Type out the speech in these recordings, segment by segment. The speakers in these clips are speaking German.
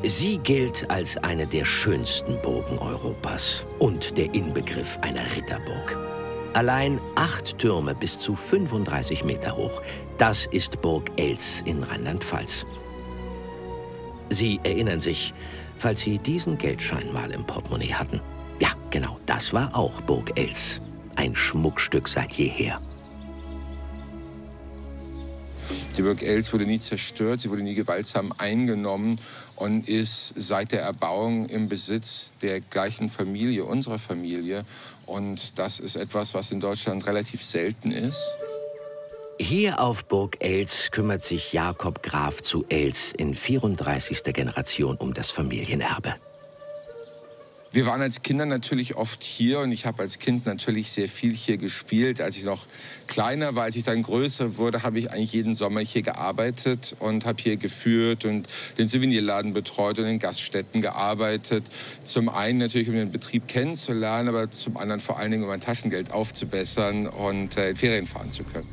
Sie gilt als eine der schönsten Burgen Europas und der Inbegriff einer Ritterburg. Allein 8 Türme bis zu 35 Meter hoch. Das ist Burg Eltz in Rheinland-Pfalz. Sie erinnern sich, falls Sie diesen Geldschein mal im Portemonnaie hatten. Ja, genau, das war auch Burg Eltz. Ein Schmuckstück seit jeher. Die Burg Eltz wurde nie zerstört, sie wurde nie gewaltsam eingenommen und ist seit der Erbauung im Besitz der gleichen Familie, unserer Familie. Und das ist etwas, was in Deutschland relativ selten ist. Hier auf Burg Eltz kümmert sich Jakob Graf zu Eltz in 34. Generation um das Familienerbe. Wir waren als Kinder natürlich oft hier und ich habe als Kind natürlich sehr viel hier gespielt. Als ich noch kleiner war, als ich dann größer wurde, habe ich eigentlich jeden Sommer hier gearbeitet und habe hier geführt und den Souvenirladen betreut und in Gaststätten gearbeitet. Zum einen natürlich, um den Betrieb kennenzulernen, aber zum anderen vor allen Dingen, um mein Taschengeld aufzubessern und in Ferien fahren zu können.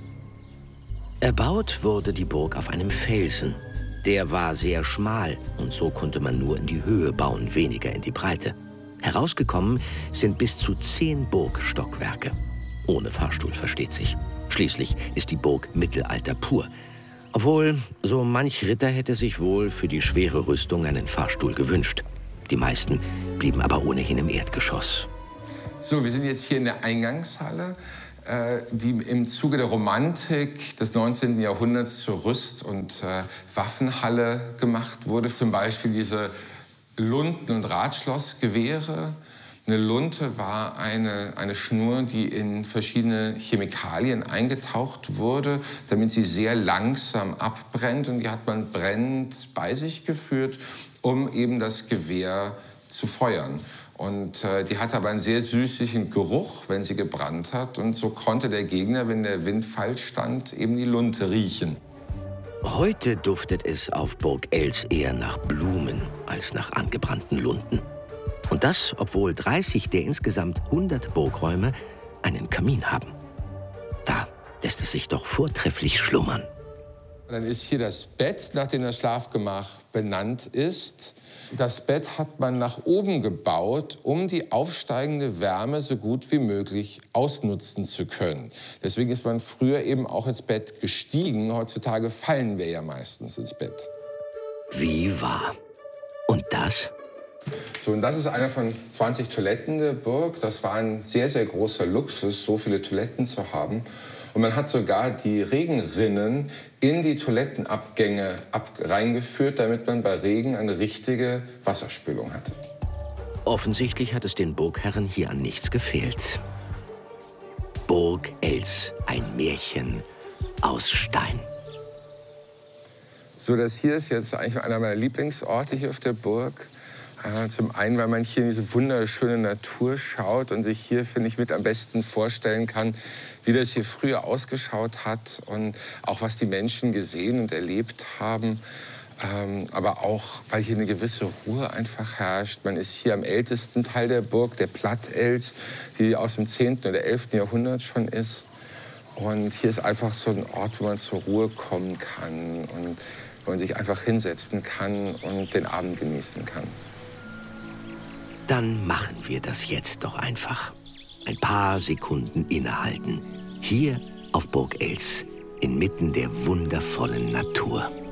Erbaut wurde die Burg auf einem Felsen. Der war sehr schmal und so konnte man nur in die Höhe bauen, weniger in die Breite. Herausgekommen sind bis zu 10 Burgstockwerke. Ohne Fahrstuhl, versteht sich. Schließlich ist die Burg Mittelalter pur. Obwohl, so manch Ritter hätte sich wohl für die schwere Rüstung einen Fahrstuhl gewünscht. Die meisten blieben aber ohnehin im Erdgeschoss. So, wir sind jetzt hier in der Eingangshalle, die im Zuge der Romantik des 19. Jahrhunderts zur Rüst- und Waffenhalle gemacht wurde. Zum Beispiel diese Lunten- und Radschlossgewehre. Eine Lunte war eine Schnur, die in verschiedene Chemikalien eingetaucht wurde, damit sie sehr langsam abbrennt. Und die hat man brennend bei sich geführt, um eben das Gewehr zu feuern. Und die hatte aber einen sehr süßlichen Geruch, wenn sie gebrannt hat. Und so konnte der Gegner, wenn der Wind falsch stand, eben die Lunte riechen. Heute duftet es auf Burg Eltz eher nach Blumen als nach angebrannten Lunten. Und das, obwohl 30 der insgesamt 100 Burgräume einen Kamin haben. Da lässt es sich doch vortrefflich schlummern. Dann ist hier das Bett, nachdem das Schlafgemach benannt ist. Das Bett hat man nach oben gebaut, um die aufsteigende Wärme so gut wie möglich ausnutzen zu können. Deswegen ist man früher eben auch ins Bett gestiegen. Heutzutage fallen wir ja meistens ins Bett. Wie wahr. Und das? So, und das ist eine von 20 Toiletten der Burg. Das war ein sehr, sehr großer Luxus, so viele Toiletten zu haben. Und man hat sogar die Regenrinnen in die Toilettenabgänge reingeführt, damit man bei Regen eine richtige Wasserspülung hatte. Offensichtlich hat es den Burgherren hier an nichts gefehlt. Burg Eltz, ein Märchen aus Stein. So, das hier ist jetzt eigentlich einer meiner Lieblingsorte hier auf der Burg. Zum einen, weil man hier in diese wunderschöne Natur schaut und sich hier, finde ich, mit am besten vorstellen kann, wie das hier früher ausgeschaut hat und auch, was die Menschen gesehen und erlebt haben. Aber auch, weil hier eine gewisse Ruhe einfach herrscht. Man ist hier am ältesten Teil der Burg, der Plattelz, die aus dem 10. oder 11. Jahrhundert schon ist. Und hier ist einfach so ein Ort, wo man zur Ruhe kommen kann und wo man sich einfach hinsetzen kann und den Abend genießen kann. Dann machen wir das jetzt doch einfach. Ein paar Sekunden innehalten. Hier auf Burg Eltz, inmitten der wundervollen Natur.